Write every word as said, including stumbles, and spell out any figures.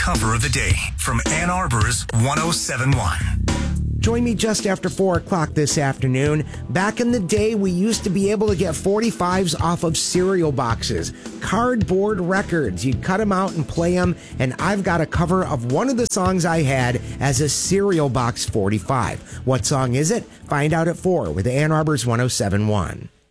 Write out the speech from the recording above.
cover of the day from Ann Arbor's one oh seven point one. Join me just after four o'clock this afternoon. Back in the day, we used to be able to get forty-fives off of cereal boxes, cardboard records. You'd cut them out and play them, and I've got a cover of one of the songs I had as a cereal box forty-five. What song is it? Find out at four with Ann Arbor's one oh seven point one.